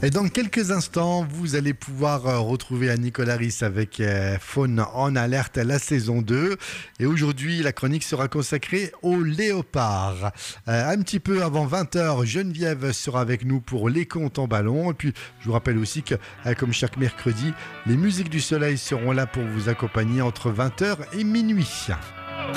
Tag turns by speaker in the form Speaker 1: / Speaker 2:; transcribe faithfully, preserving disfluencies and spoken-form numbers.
Speaker 1: Et dans quelques instants, vous allez pouvoir euh, retrouver Annie Colaris avec euh, Faune en alerte la saison deux. Et aujourd'hui, la chronique sera consacrée au léopard. Euh, un petit peu avant vingt heures, Geneviève sera avec nous pour les contes en ballon. Et puis, je vous rappelle aussi que, euh, comme chaque mercredi, les musiques du soleil seront là pour vous accompagner entre vingt heures et minuit.